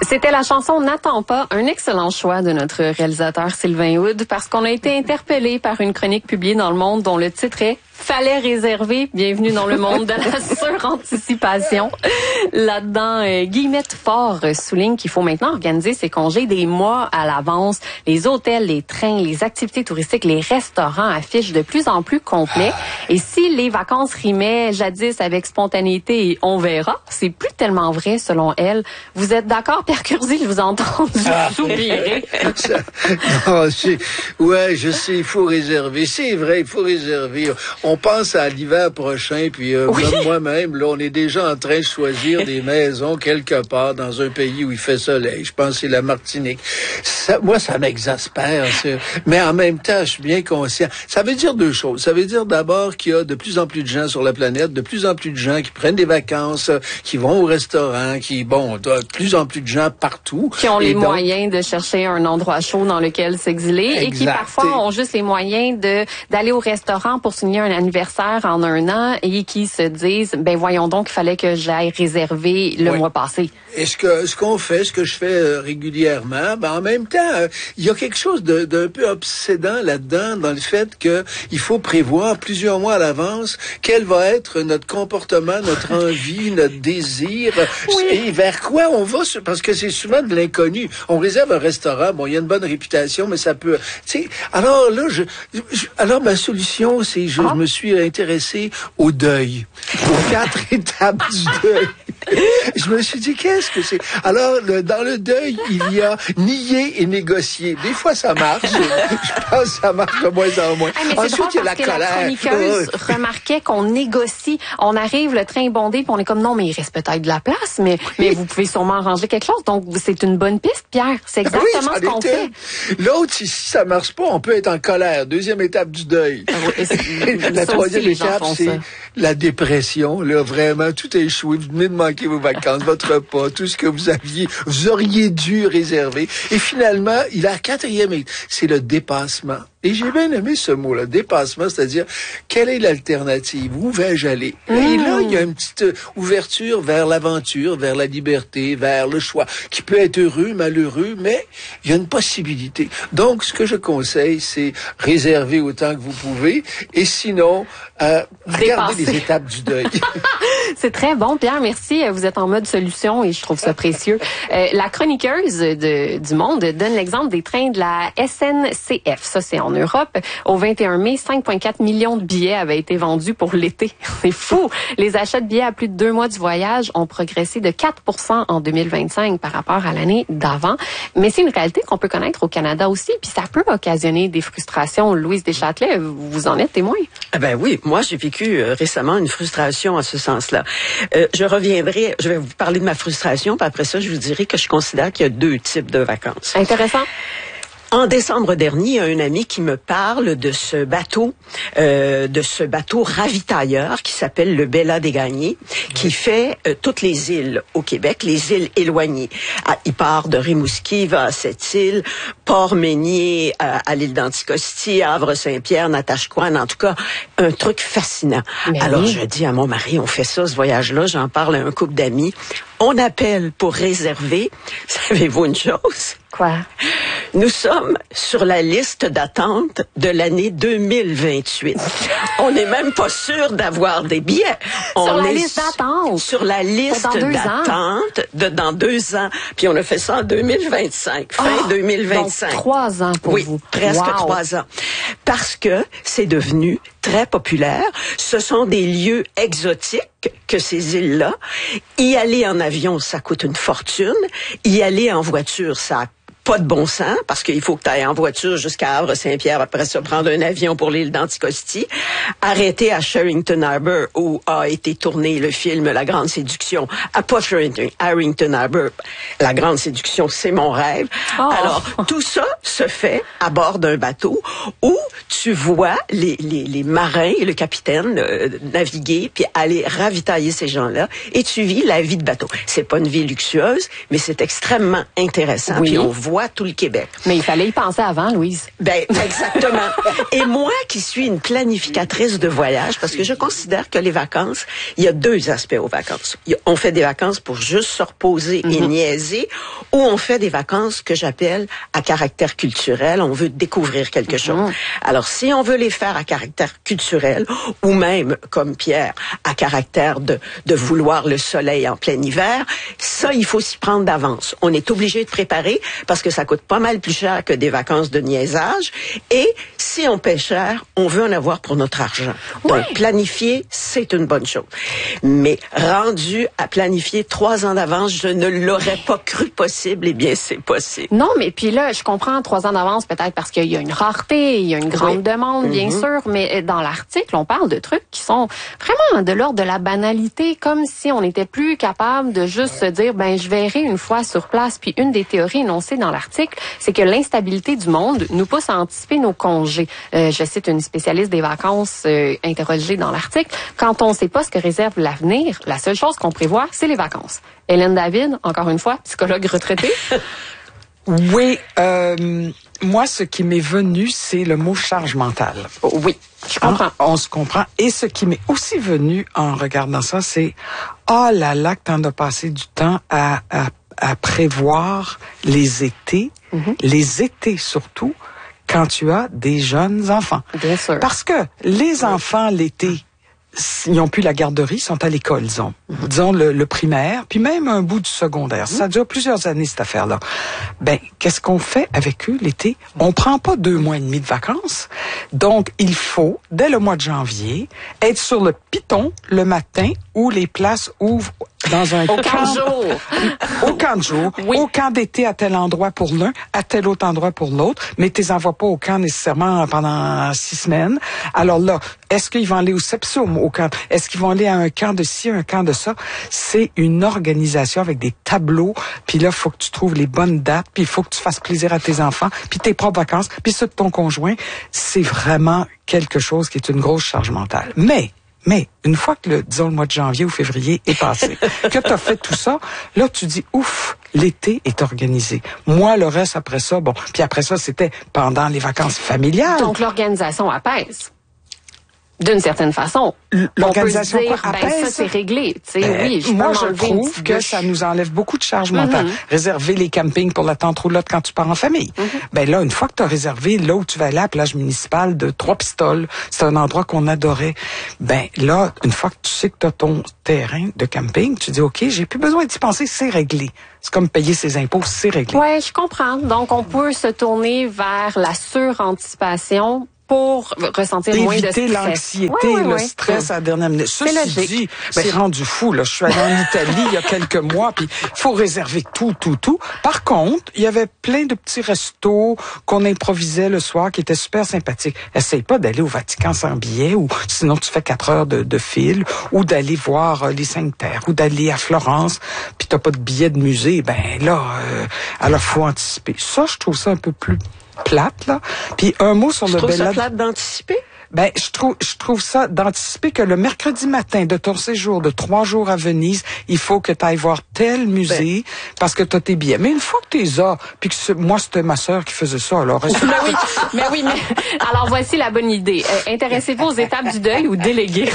C'était la chanson N'attends pas, un excellent choix de notre réalisateur Sylvain Hood, parce qu'on a été interpellé par une chronique publiée dans Le Monde dont le titre est « Fallait réserver, bienvenue dans le monde de la suranticipation ». Là-dedans, Guillemette Faure souligne qu'il faut maintenant organiser ses congés des mois à l'avance. Les hôtels, les trains, les activités touristiques, les restaurants affichent de plus en plus complets. Et si les vacances rimaient jadis avec spontanéité et on verra, c'est plus tellement vrai selon elle. Vous êtes d'accord, Pierre Curzi? Je vous entends soupirer. Ouais, je sais, il faut réserver. C'est vrai, il faut réserver. On pense à l'hiver prochain, puis oui. Moi-même, là, on est déjà en train de choisir des maisons quelque part dans un pays où il fait soleil. Je pense que c'est la Martinique. Ça m'exaspère, ça. Mais en même temps, je suis bien conscient. Ça veut dire deux choses. Ça veut dire d'abord qu'il y a de plus en plus de gens sur la planète, de plus en plus de gens qui prennent des vacances, qui vont au restaurant, de plus en plus de gens partout. Qui ont les moyens de chercher un endroit chaud dans lequel s'exiler. Exact. Et qui parfois ont juste les moyens d'aller au restaurant pour signer un anniversaire en un an et qui se disent, ben voyons donc, il fallait que j'aille réserver le mois passé. Et ce que je fais régulièrement, en même temps, il y a quelque chose d'un peu obsédant là-dedans, dans le fait que il faut prévoir plusieurs mois à l'avance quel va être notre comportement, notre envie, notre désir, et vers quoi on va, parce que c'est souvent de l'inconnu. On réserve un restaurant, il y a une bonne réputation, mais ça peut, alors là, alors ma solution, c'est je me suis intéressé au deuil, aux 4 étapes du deuil. Je me suis dit, qu'est-ce que c'est? Alors, dans le deuil, il y a nier et négocier. Des fois, ça marche. Je pense que ça marche de moins en moins. Ensuite, il y a la colère. La chroniqueuse remarquait qu'on négocie. On arrive, le train est bondé, puis on est comme, non, mais il reste peut-être de la place, mais vous pouvez sûrement arranger quelque chose. Donc, c'est une bonne piste, Pierre. C'est exactement ce qu'on fait. L'autre, si ça marche pas, on peut être en colère. Deuxième étape du deuil. La troisième étape, c'est la dépression. Là, vraiment, tout est échoué. Vous venez de manquer vos vacances, votre repas, tout ce que vous auriez dû réserver. Et finalement, la quatrième, c'est le dépassement. Et j'ai bien aimé ce mot-là, dépassement, c'est-à-dire, quelle est l'alternative? Où vais-je aller? Et là, il y a une petite ouverture vers l'aventure, vers la liberté, vers le choix, qui peut être heureux, malheureux, mais il y a une possibilité. Donc, ce que je conseille, c'est réserver autant que vous pouvez, et sinon, regardez les étapes du deuil. C'est très bon, Pierre, merci. Vous êtes en mode solution et je trouve ça précieux. La chroniqueuse du Monde donne l'exemple des trains de la SNCF. Ça, c'est en Europe. Au 21 mai, 5,4 millions de billets avaient été vendus pour l'été. C'est fou! Les achats de billets à plus de 2 mois du voyage ont progressé de 4% en 2025 par rapport à l'année d'avant. Mais c'est une réalité qu'on peut connaître au Canada aussi, puis ça peut occasionner des frustrations. Louise Deschâtelet, vous en êtes témoin? Ben oui, moi j'ai vécu récemment une frustration à ce sens-là. Je vais vous parler de ma frustration, puis après ça, je vous dirai que je considère qu'il y a 2 types de vacances. Intéressant. En décembre dernier, il y a un ami qui me parle de ce bateau ravitailleur qui s'appelle le Bella des Gagnés, qui fait toutes les îles au Québec, les îles éloignées. Il part de Rimouski, va à Sept-Îles, Port-Meunier, à l'île d'Anticosti, Havre-Saint-Pierre, Natashquan, en tout cas, un truc fascinant. Alors, je dis à mon mari, on fait ça, ce voyage-là, j'en parle à un couple d'amis. On appelle pour réserver. Savez-vous une chose? Quoi? Nous sommes sur la liste d'attente de l'année 2028. On n'est même pas sûr d'avoir des billets. Sur la liste d'attente? Sur la liste d'attente dans 2 ans. Puis on a fait ça en 2025, fin 2025. Donc 3 ans pour vous. Oui, presque 3 ans. Parce que c'est devenu très populaire. Ce sont des lieux exotiques que ces îles-là. Y aller en avion, ça coûte une fortune. Y aller en voiture, ça a pas de bon sens, parce qu'il faut que tu ailles en voiture jusqu'à Havre-Saint-Pierre, après ça, prendre un avion pour l'île d'Anticosti, arrêter à Sherrington Harbour, où a été tourné le film La Grande Séduction, à pas Sherrington Harbour. La Grande Séduction, c'est mon rêve. Alors, tout ça se fait à bord d'un bateau où tu vois les marins et le capitaine naviguer, puis aller ravitailler ces gens-là, et tu vis la vie de bateau. C'est pas une vie luxueuse, mais c'est extrêmement intéressant, puis on voit voit tout le Québec. Mais il fallait y penser avant, Louise. Ben, exactement. Et moi, qui suis une planificatrice de voyage, parce que je considère que les vacances, il y a deux aspects aux vacances. On fait des vacances pour juste se reposer et niaiser, ou on fait des vacances que j'appelle à caractère culturel. On veut découvrir quelque chose. Alors, si on veut les faire à caractère culturel, ou même, comme Pierre, à caractère de vouloir le soleil en plein hiver, ça, il faut s'y prendre d'avance. On est obligé de préparer parce que ça coûte pas mal plus cher que des vacances de niaisage. Et si on paie cher, on veut en avoir pour notre argent. Donc, planifier, c'est une bonne chose. Mais rendu à planifier 3 ans d'avance, je ne l'aurais pas cru possible. Eh bien, c'est possible. Non, mais puis là, je comprends 3 ans d'avance peut-être parce qu'il y a une rareté, il y a une grande demande, bien sûr. Mais dans l'article, on parle de trucs qui sont vraiment de l'ordre de la banalité, comme si on n'était plus capable de juste se dire, ben je verrai une fois sur place. Puis une des théories énoncées dans l'article, c'est que l'instabilité du monde nous pousse à anticiper nos congés. Je cite une spécialiste des vacances interrogée dans l'article. Quand on ne sait pas ce que réserve l'avenir, la seule chose qu'on prévoit, c'est les vacances. Hélène David, encore une fois, psychologue retraitée. Oui, moi, ce qui m'est venu, c'est le mot charge mentale. Oui, je comprends. On se comprend. Et ce qui m'est aussi venu en regardant ça, c'est oh là là que t'en as passé du temps à prévoir les étés, les étés surtout, quand tu as des jeunes enfants. Bien sûr. Parce que les enfants, l'été, ils n'ont plus la garderie, ils sont à l'école, disons le primaire, puis même un bout du secondaire. Ça dure plusieurs années, cette affaire-là. Ben, qu'est-ce qu'on fait avec eux l'été? On prend pas 2 mois et demi de vacances. Donc, il faut, dès le mois de janvier, être sur le piton le matin où les places ouvrent dans un au camp de jour. Au camp de jour. Oui. Au camp d'été à tel endroit pour l'un, à tel autre endroit pour l'autre, mais tu les envoies pas au camp nécessairement pendant 6 semaines. Alors là, est-ce qu'ils vont aller au Sepsum, au camp? Est-ce qu'ils vont aller à un camp de ci, un camp de ça? C'est une organisation avec des tableaux, puis là, il faut que tu trouves les bonnes dates, puis il faut que tu fasses plaisir à tes enfants, puis tes propres vacances, puis ceux de ton conjoint. C'est vraiment quelque chose qui est une grosse charge mentale. Mais, une fois que disons, le mois de janvier ou février est passé, que tu as fait tout ça, là, tu dis, ouf, l'été est organisé. Moi, le reste après ça, bon, puis après ça, c'était pendant les vacances familiales. Donc, l'organisation apaise. D'une certaine façon. L'organisation on peut se dire, apaise. ça, c'est réglé. Tu sais, oui, moi, je trouve que ça nous enlève beaucoup de charge mentale. Réserver les campings pour la tente roulotte quand tu pars en famille. Ben là, une fois que tu as réservé là où tu vas aller à la plage municipale de Trois-Pistoles, c'est un endroit qu'on adorait. Ben là, une fois que tu sais que tu as ton terrain de camping, tu dis, OK, j'ai plus besoin d'y penser, c'est réglé. C'est comme payer ses impôts, c'est réglé. Ouais, je comprends. Donc, on peut se tourner vers la suranticipation pour ressentir moins de stress. Éviter l'anxiété, le stress à la dernière minute. Ceci dit, c'est rendu fou, là. Je suis allé en Italie il y a quelques mois, puis il faut réserver tout. Par contre, il y avait plein de petits restos qu'on improvisait le soir qui étaient super sympathiques. Essaye pas d'aller au Vatican sans billet, ou sinon tu fais 4 heures de fil, ou d'aller voir les 5 Terres, ou d'aller à Florence, puis t'as pas de billet de musée. Ben là, alors faut anticiper. Ça, je trouve ça un peu plus plate, là. Puis un mot sur le Bellade. Tu trouves ça Bellade. plate d'anticiper? Ben, je trouve ça d'anticiper que le mercredi matin de ton séjour de 3 jours à Venise, il faut que tu ailles voir tel musée parce que tu as tes billets. Mais une fois que tu les as, puis que moi, c'était ma sœur qui faisait ça, alors... mais alors voici la bonne idée. Intéressez-vous aux étapes du deuil ou déléguez.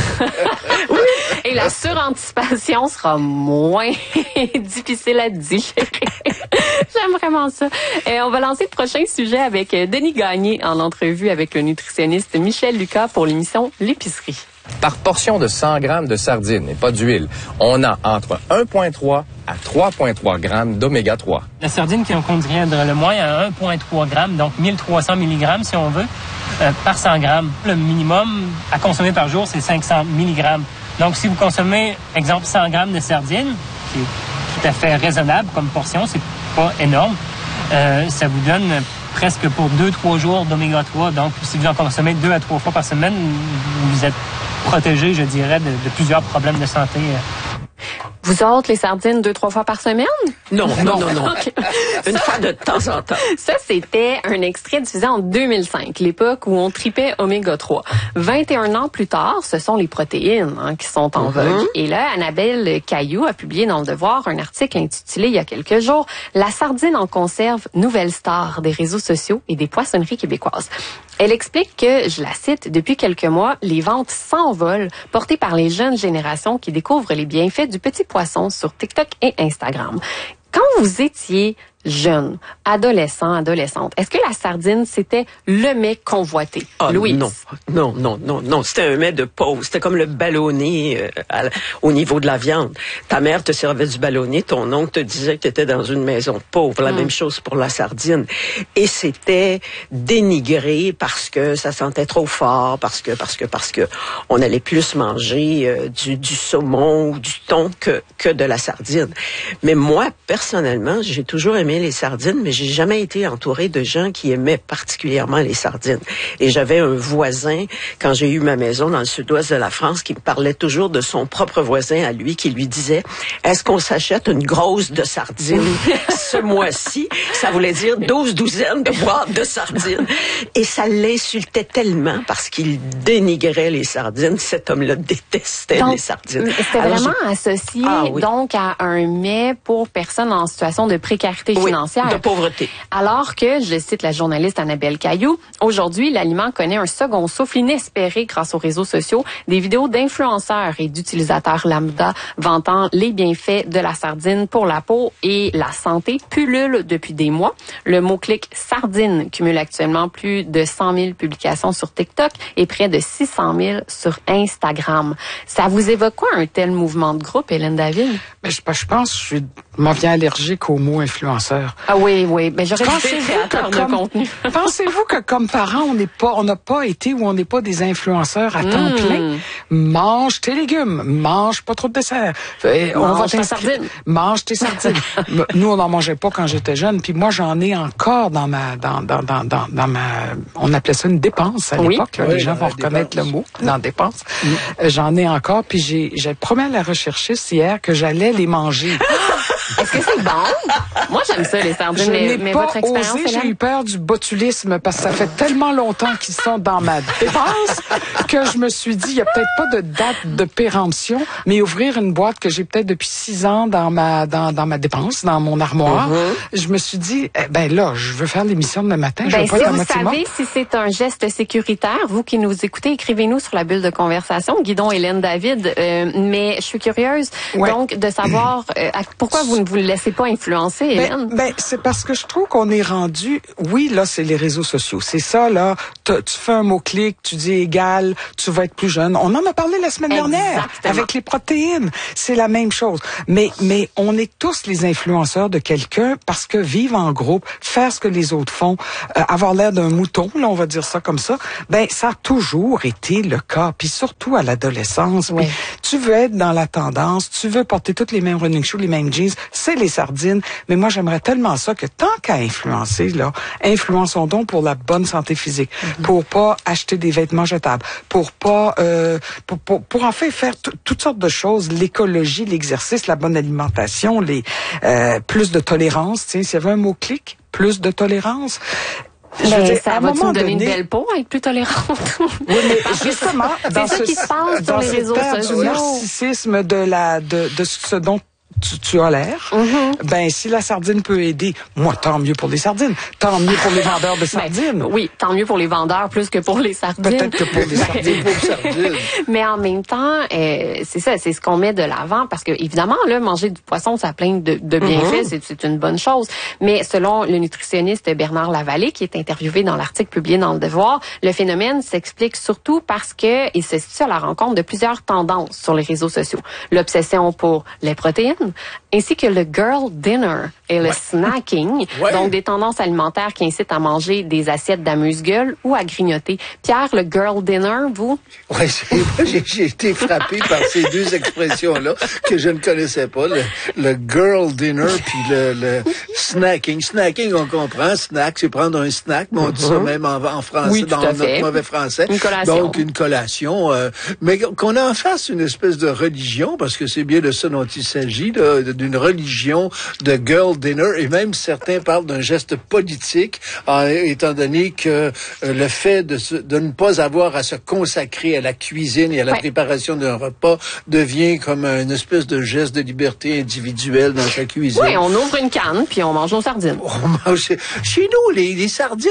Et la suranticipation sera moins difficile à digérer. J'aime vraiment ça. On va lancer le prochain sujet avec Denis Gagné en entrevue avec le nutritionniste Michel Lucas pour l'émission L'épicerie. Par portion de 100 grammes de sardines et pas d'huile, on a entre 1,3 à 3,3 grammes d'oméga 3. La sardine qui contiendrait le moins à 1,3 grammes, donc 1300 milligrammes si on veut, par 100 grammes. Le minimum à consommer par jour, c'est 500 milligrammes. Donc si vous consommez, exemple, 100 grammes de sardines, qui est tout à fait raisonnable comme portion, c'est pas énorme, ça vous donne presque pour 2-3 jours d'oméga 3. Donc, si vous en consommez 2 à 3 fois par semaine, vous êtes protégé, je dirais, de plusieurs problèmes de santé. Vous autres, les sardines 2-3 fois par semaine? Non. Okay. Une fois de temps en temps. Ça, c'était un extrait diffusé en 2005, l'époque où on tripait oméga 3. 21 ans plus tard, ce sont les protéines qui sont en vogue. Et là, Annabelle Caillou a publié dans Le Devoir un article intitulé il y a quelques jours « La sardine en conserve, nouvelle star des réseaux sociaux et des poissonneries québécoises ». Elle explique que, je la cite, depuis quelques mois, les ventes s'envolent, portées par les jeunes générations qui découvrent les bienfaits du petit poisson sur TikTok et Instagram. Quand vous étiez jeune, adolescente, est-ce que la sardine, c'était le mets convoité? Louise? Non. C'était un mets de pauvre. C'était comme le ballonné au niveau de la viande. Ta mère te servait du ballonné, ton oncle te disait que tu étais dans une maison pauvre. La même chose pour la sardine. Et c'était dénigré parce que ça sentait trop fort, parce que on allait plus manger du saumon ou du thon que de la sardine. Mais moi, personnellement, j'ai toujours aimé les sardines, mais j'ai jamais été entourée de gens qui aimaient particulièrement les sardines. Et j'avais un voisin, quand j'ai eu ma maison dans le sud-ouest de la France, qui me parlait toujours de son propre voisin à lui, qui lui disait « Est-ce qu'on s'achète une grosse de sardines ce mois-ci? » Ça voulait dire 12 douzaines de boîtes de sardines. Et ça l'insultait tellement parce qu'il dénigrait les sardines. Cet homme-là détestait les sardines. C'était vraiment associé donc à un mets pour personnes en situation de précarité financière. De pauvreté. Alors que, je cite la journaliste Annabelle Caillou, aujourd'hui, l'aliment connaît un second souffle inespéré grâce aux réseaux sociaux. Des vidéos d'influenceurs et d'utilisateurs lambda vantant les bienfaits de la sardine pour la peau et la santé pullulent depuis des mois. Le mot-clic sardine cumule actuellement plus de 100 000 publications sur TikTok et près de 600 000 sur Instagram. Ça vous évoque quoi un tel mouvement de groupe, Hélène David? Mais je pense que je m'en viens allergique au mot influenceur. Ah oui. Ben, j'aurais dit créateur de contenu. Pensez-vous que comme parents, on n'a pas été ou on n'est pas des influenceurs à temps plein? Mange tes légumes, mange pas trop de dessert. Mange tes sardines. Mange tes sardines. Nous, on n'en mangeait pas quand j'étais jeune, puis moi, j'en ai encore dans ma, on appelait ça une dépense à l'époque. Là, les gens vont reconnaître le mot, dans dépense. J'en ai encore, puis j'ai promis à la recherchiste hier que j'allais les manger. Est-ce que c'est bon? Moi, j'aime ça, les sardines. Je n'ai mais pas votre expérience, osé, j'ai eu peur du botulisme parce que ça fait tellement longtemps qu'ils sont dans ma dépense que je me suis dit, il y a peut-être pas de date de péremption, mais ouvrir une boîte que j'ai peut-être depuis 6 ans dans ma dépense, dans mon armoire, je me suis dit, là, je veux faire l'émission demain matin. Je veux pas si être à vous moitié savez morte. si c'est un geste sécuritaire, vous qui nous écoutez, écrivez-nous sur la bulle de conversation, Guidon, Hélène, David. Mais je suis curieuse, donc, de savoir pourquoi vous ne vous laissez pas influencer, Hélène? C'est parce que je trouve qu'on est rendu, là, c'est les réseaux sociaux. C'est ça, là, tu fais un mot-clic, tu dis égal, tu vas être plus jeune. On en a parlé la semaine dernière avec les protéines. C'est la même chose. Mais on est tous les influenceurs de quelqu'un parce que vivre en groupe, faire ce que les autres font, avoir l'air d'un mouton, là, on va dire ça comme ça, ça a toujours été le cas. Puis surtout à l'adolescence. Puis tu veux être dans la tendance, tu veux porter toutes les mêmes running shoes, les mêmes jeans, c'est les sardines. Mais moi, j'aimerais tellement ça que tant qu'à influencer, là, influençons donc pour la bonne santé physique, pour pas acheter des vêtements jetables, pour pas, pour en fait faire toutes sortes de choses, l'écologie, l'exercice, la bonne alimentation, plus de tolérance. Tiens, s'il y avait un mot-clic, plus de tolérance. Ça va nous donner une belle peau, être plus tolérante. Oui, mais justement, c'est ça qui se passe sur les réseaux sociaux. Du narcissisme de ce dont tu as l'air. Si la sardine peut aider, moi, tant mieux pour les sardines. Tant mieux pour les vendeurs de sardines. Oui, tant mieux pour les vendeurs plus que pour les sardines. Peut-être que pour les sardines. Mais en même temps, c'est ça, c'est ce qu'on met de l'avant parce que, évidemment, là, manger du poisson, ça a plein de bienfaits, c'est une bonne chose. Mais selon le nutritionniste Bernard Lavallée, qui est interviewé dans l'article publié dans Le Devoir, le phénomène s'explique surtout parce que il se situe à la rencontre de plusieurs tendances sur les réseaux sociaux. L'obsession pour les protéines, ainsi que le girl dinner et le snacking, donc des tendances alimentaires qui incitent à manger des assiettes d'amuse-gueule ou à grignoter. Pierre, le girl dinner, vous? Oui, j'ai été frappé par ces deux expressions-là que je ne connaissais pas, le girl dinner puis le snacking. Snacking, on comprend. Snack, c'est prendre un snack, mais on dit ça même en français, oui, dans notre mauvais français. Une collation. Donc, une collation. Mais qu'on en fasse une espèce de religion, parce que c'est bien de ça dont il s'agit, là, d'une religion de girl dinner, et même certains parlent d'un geste politique, étant donné que le fait de ne pas avoir à se consacrer à la cuisine et à la préparation d'un repas devient comme une espèce de geste de liberté individuelle dans sa cuisine. Oui, on ouvre une canne, puis on mange nos sardines. Chez nous, les sardines,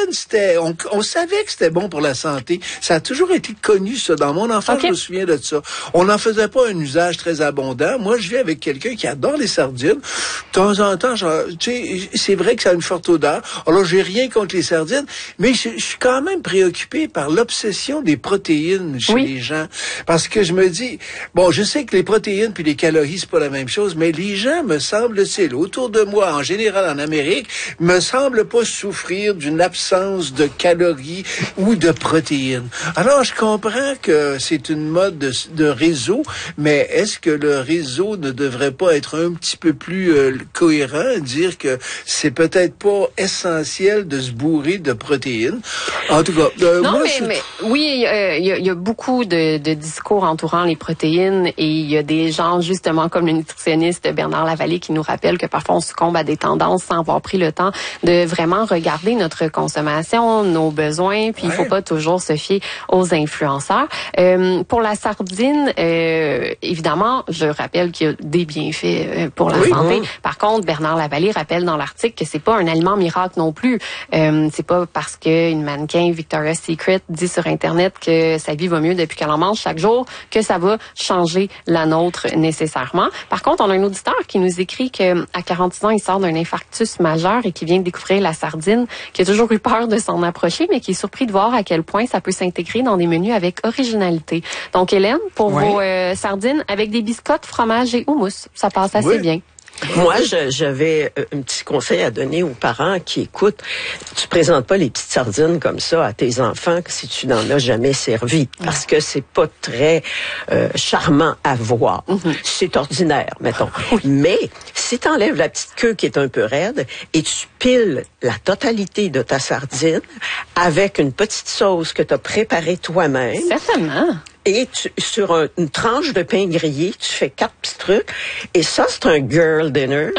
on savait que c'était bon pour la santé. Ça a toujours été connu, ça. Dans mon enfance, je me souviens de ça. On n'en faisait pas un usage très abondant. Moi, je vis avec quelqu'un qui adore les sardines. De temps en temps, c'est vrai que ça a une forte odeur. Alors, j'ai rien contre les sardines, mais je suis quand même préoccupé par l'obsession des protéines chez les gens. Parce que je me dis, bon, je sais que les protéines puis les calories, c'est pas la même chose, mais les gens, me semble-t-il, autour de moi, en général en Amérique, me semblent pas souffrir d'une absence de calories ou de protéines. Alors, je comprends que c'est une mode de réseau, mais est-ce que le réseau ne devrait pas être un petit peu plus cohérent, dire que c'est peut-être pas essentiel de se bourrer de protéines? En tout cas, non, moi, mais oui, il y a beaucoup de discours entourant les protéines, et il y a des gens, justement, comme le nutritionniste Bernard Lavallée, qui nous rappelle que parfois on succombe à des tendances sans avoir pris le temps de vraiment regarder notre consommation, nos besoins, puis il faut pas toujours se fier aux influenceurs. Pour la sardine, évidemment, je rappelle qu'il y a des bienfaits pour la santé. Par contre, Bernard Lavallée rappelle dans l'article que c'est pas un aliment miracle non plus. C'est pas parce que une mannequin Victoria's Secret dit sur Internet que sa vie va mieux depuis qu'elle en mange chaque jour que ça va changer la nôtre nécessairement. Par contre, on a un auditeur qui nous écrit que à 46 ans, il sort d'un infarctus majeur et qui vient de découvrir la sardine, qui a toujours eu peur de s'en approcher, mais qui est surpris de voir à quel point ça peut s'intégrer dans des menus avec originalité. Donc, Hélène, pour vos sardines, avec des biscottes, fromage et houmous, ça passe assez bien. Moi, j'avais un petit conseil à donner aux parents qui écoutent. Tu présentes pas les petites sardines comme ça à tes enfants si tu n'en as jamais servi, parce que c'est pas très charmant à voir. C'est ordinaire, mettons. Mais si tu enlèves la petite queue qui est un peu raide et tu piles la totalité de ta sardine avec une petite sauce que tu as préparée toi-même. Certainement. Et sur une tranche de pain grillé, tu fais 4 petits trucs. Et ça, c'est un girl dinner.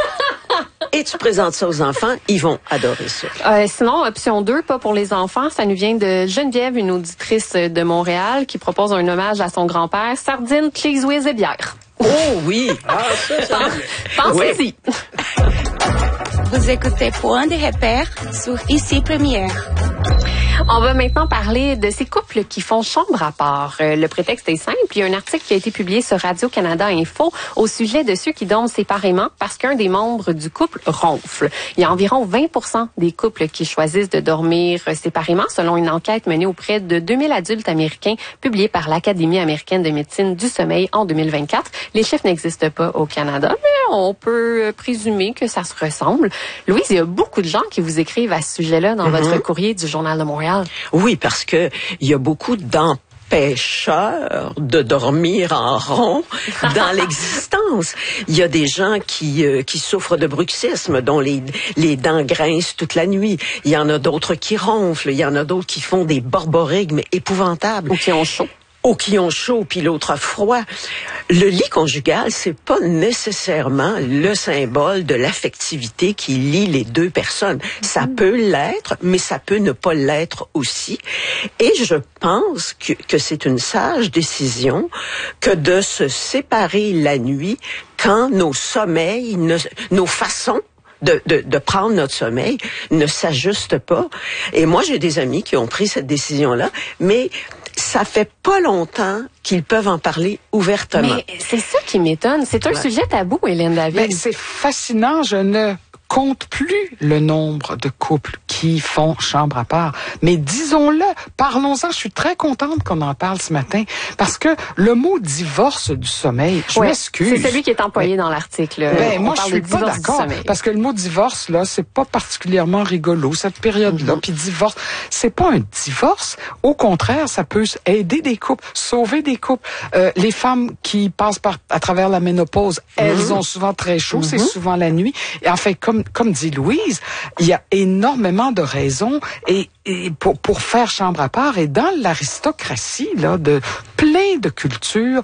Et tu présentes ça aux enfants, ils vont adorer ça. Sinon, option 2, pas pour les enfants, ça nous vient de Geneviève, une auditrice de Montréal, qui propose un hommage à son grand-père, sardines, cheese whiz et bière. Oh oui! Pensez-y. Vous écoutez Point de repère sur Ici Première. On va maintenant parler de ces couples qui font chambre à part. Le prétexte est simple. Il y a un article qui a été publié sur Radio-Canada Info au sujet de ceux qui dorment séparément parce qu'un des membres du couple ronfle. Il y a environ 20% des couples qui choisissent de dormir séparément, selon une enquête menée auprès de 2000 adultes américains publiée par l'Académie américaine de médecine du sommeil en 2024. Les chiffres n'existent pas au Canada, mais on peut présumer que ça se ressemble. Louise, il y a beaucoup de gens qui vous écrivent à ce sujet-là dans votre courrier du Journal de Montréal. Oui, parce que il y a beaucoup d'empêcheurs de dormir en rond dans l'existence. Il y a des gens qui souffrent de bruxisme, dont les dents grincent toute la nuit. Il y en a d'autres qui ronflent. Il y en a d'autres qui font des borborigmes épouvantables. Ou qui ont chaud. Qui ont chaud, puis l'autre a froid. Le lit conjugal, c'est pas nécessairement le symbole de l'affectivité qui lie les deux personnes. Ça peut l'être, mais ça peut ne pas l'être aussi. Et je pense que c'est une sage décision que de se séparer la nuit quand nos sommeils, nos façons de prendre notre sommeil ne s'ajustent pas. Et moi, j'ai des amis qui ont pris cette décision-là, mais ça fait pas longtemps qu'ils peuvent en parler ouvertement. Mais c'est ça qui m'étonne. C'est un sujet tabou, Hélène David. Mais c'est fascinant. Je ne compte plus le nombre de couples qui qui font chambre à part. Mais disons-le, parlons-en. Je suis très contente qu'on en parle ce matin parce que le mot divorce du sommeil, je m'excuse. C'est celui qui est employé dans l'article. Moi, je suis pas d'accord parce que le mot divorce, là, c'est pas particulièrement rigolo, cette période-là. Puis divorce, c'est pas un divorce. Au contraire, ça peut aider des couples, sauver des couples. Les femmes qui passent à travers la ménopause, elles ont souvent très chaud, c'est souvent la nuit. Et en fait, comme dit Louise, il y a énormément de raisons et pour faire chambre à part. Et dans l'aristocratie, là, de plein de cultures,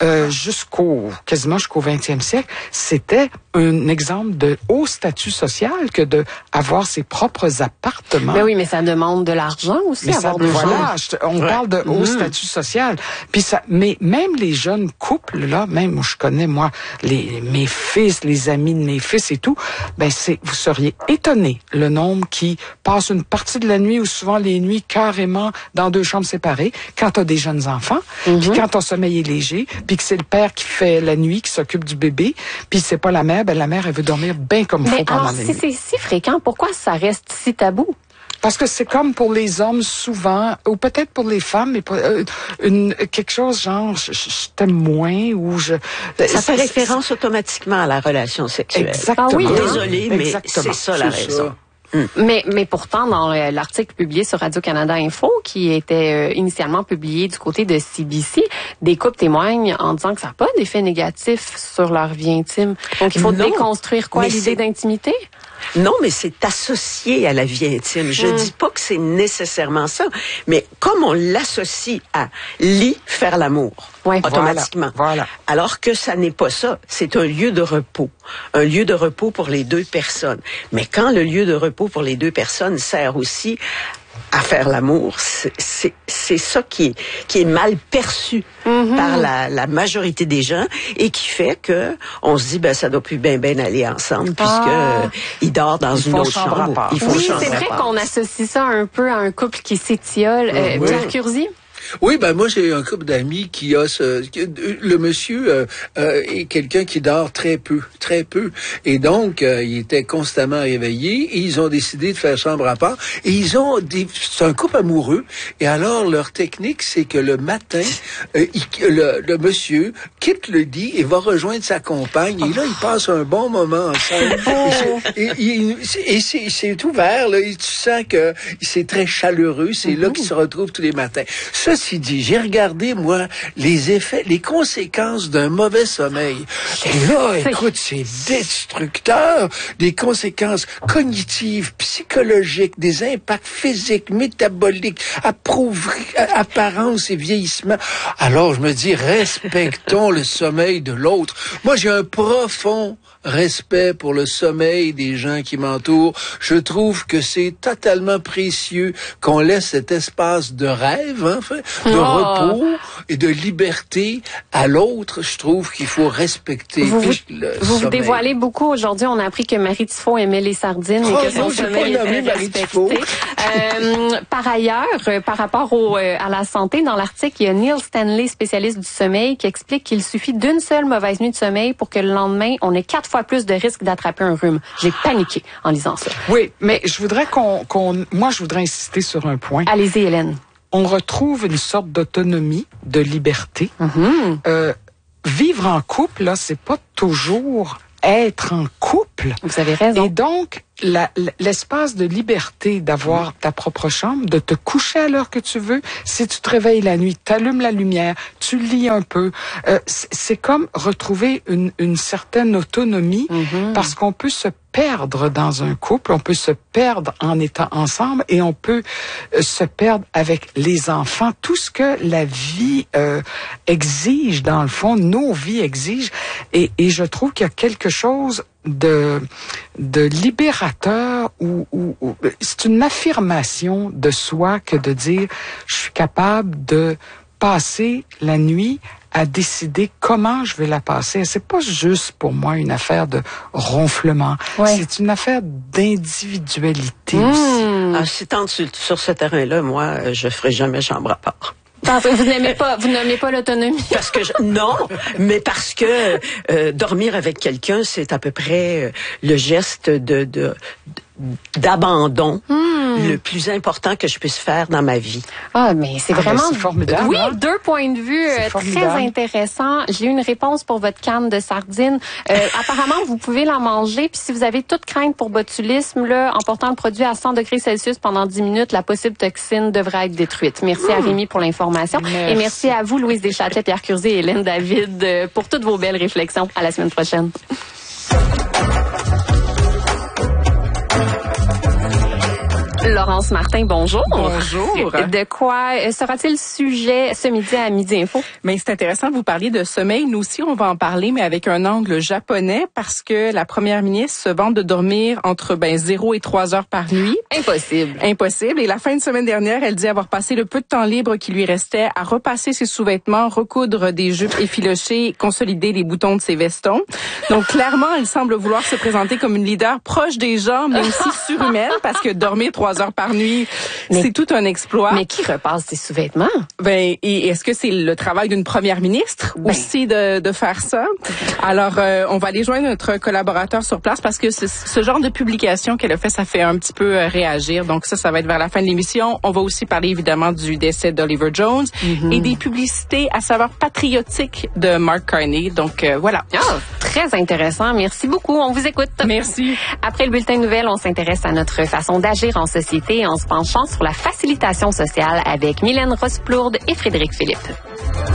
quasiment jusqu'au 20e siècle, c'était un exemple de haut statut social que de avoir ses propres appartements. Mais oui, mais ça demande de l'argent aussi, avoir de on parle de haut statut social. Puis ça, mais même les jeunes couples, là, même je connais, moi, mes fils, les amis de mes fils et tout, vous seriez étonnés le nombre qui passent une partie de la nuit ou souvent les nuits carrément dans 2 chambres séparées quand t'as des jeunes enfants, puis quand ton sommeil est léger, puis que c'est le père qui fait la nuit, qui s'occupe du bébé, puis c'est pas la mère, la mère, elle veut dormir bien comme il faut pendant la nuit. Si c'est si fréquent, pourquoi ça reste si tabou? Parce que c'est comme pour les hommes souvent, ou peut-être pour les femmes, mais quelque chose genre je t'aime moins ou je. Ça fait référence automatiquement à la relation sexuelle. Exactement. Ah oui, désolé, mais c'est ça la raison. Mais pourtant, dans l'article publié sur Radio-Canada Info, qui était initialement publié du côté de CBC, des couples témoignent en disant que ça n'a pas d'effet négatif sur leur vie intime. Donc, il faut déconstruire l'idée d'intimité? Non, mais c'est associé à la vie intime. Je dis pas que c'est nécessairement ça, mais comme on l'associe à faire l'amour, automatiquement. Voilà. Alors que ça n'est pas ça. C'est un lieu de repos. Un lieu de repos pour les 2 personnes. Mais quand le lieu de repos pour les 2 personnes sert aussi à faire l'amour, c'est ça qui est mal perçu par la majorité des gens et qui fait que on se dit ça doit plus bien aller ensemble puisque il dort dans une autre chambre. Oui, c'est vrai qu'on associe ça un peu à un couple qui s'étiole. Pierre Curzi? Oui, moi j'ai un couple d'amis qui a le monsieur est quelqu'un qui dort très peu, et donc il était constamment réveillé et ils ont décidé de faire chambre à part et c'est un couple amoureux et alors leur technique c'est que le matin le monsieur quitte le lit et va rejoindre sa compagne et là il passe un bon moment ensemble et c'est ouvert là, et tu sens que c'est très chaleureux, c'est là qu'ils se retrouvent tous les matins. Ceci dit, j'ai regardé, moi, les conséquences d'un mauvais sommeil. Et là, écoute, c'est destructeur. Des conséquences cognitives, psychologiques, des impacts physiques, métaboliques, apparence et vieillissement. Alors, je me dis, respectons le sommeil de l'autre. Moi, j'ai un profond respect pour le sommeil des gens qui m'entourent. Je trouve que c'est totalement précieux qu'on laisse cet espace de rêve, de repos et de liberté à l'autre. Je trouve qu'il faut respecter le sommeil. Vous dévoilez beaucoup aujourd'hui. On a appris que Marie Tifo aimait les sardines et que son sommeil était respecté. Par ailleurs, par rapport à la santé, dans l'article, il y a Neil Stanley, spécialiste du sommeil, qui explique qu'il suffit d'une seule mauvaise nuit de sommeil pour que le lendemain, on ait 4 fois plus de risque d'attraper un rhume. J'ai paniqué en lisant ça. Oui, mais je voudrais moi, je voudrais insister sur un point. Allez-y, Hélène. On retrouve une sorte d'autonomie, de liberté. Vivre en couple, là, c'est pas toujours être en couple. Vous avez raison. Et donc, l'espace de liberté d'avoir ta propre chambre, de te coucher à l'heure que tu veux. Si tu te réveilles la nuit, t'allumes la lumière, tu lis un peu. C'est comme retrouver une certaine autonomie parce qu'on peut se perdre dans un couple, on peut se perdre en étant ensemble et on peut se perdre avec les enfants. Tout ce que la vie exige, dans le fond, nos vies exigent. Et je trouve qu'il y a quelque chose de libérateur ou c'est une affirmation de soi que de dire je suis capable de passer la nuit à décider comment je vais la passer. C'est pas juste pour moi une affaire de ronflement. Ouais. C'est une affaire d'individualité aussi. Si tant sur ce terrain-là, moi, je ferai jamais chambre à part. Vous n'aimez pas l'autonomie? Parce que non, mais parce que dormir avec quelqu'un, c'est à peu près le geste d'abandon le plus important que je puisse faire dans ma vie. Ah, mais c'est vraiment c'est formidable. Oui, hein? 2 points de vue très formidable. intéressants. J'ai une réponse pour votre canne de sardines. Apparemment, vous pouvez la manger. Puis si vous avez toute crainte pour botulisme, là, en portant le produit à 100 degrés Celsius pendant 10 minutes, la possible toxine devrait être détruite. Merci à Rémi pour l'information. Merci. Et merci à vous, Louise Deschâtelet, Pierre Curzé et Hélène David, pour toutes vos belles réflexions. À la semaine prochaine. Laurence Martin, bonjour. Bonjour. De quoi sera-t-il le sujet ce midi à Midi Info? Mais c'est intéressant de vous parler de sommeil. Nous aussi, on va en parler, mais avec un angle japonais, parce que la première ministre se vante de dormir entre 0 et 3 heures par nuit. Impossible. Impossible. Et la fin de semaine dernière, elle dit avoir passé le peu de temps libre qui lui restait à repasser ses sous-vêtements, recoudre des jupes effilochées, consolider les boutons de ses vestons. Donc, clairement, elle semble vouloir se présenter comme une leader proche des gens, mais aussi surhumaine, parce que dormir 3 heures par nuit, c'est tout un exploit. Mais qui repasse ses sous-vêtements? Ben, et est-ce que c'est le travail d'une première ministre aussi de faire ça? Alors, on va aller joindre notre collaborateur sur place parce que ce genre de publication qu'elle a fait, ça fait un petit peu réagir. Donc ça va être vers la fin de l'émission. On va aussi parler évidemment du décès d'Oliver Jones et des publicités à saveur patriotique de Mark Carney. Donc voilà. Ah, très intéressant. Merci beaucoup. On vous écoute. Merci. Après le bulletin de nouvelles, on s'intéresse à notre façon d'agir en société en se penchant sur la facilitation sociale avec Mylène Rosplourde et Frédéric Philippe.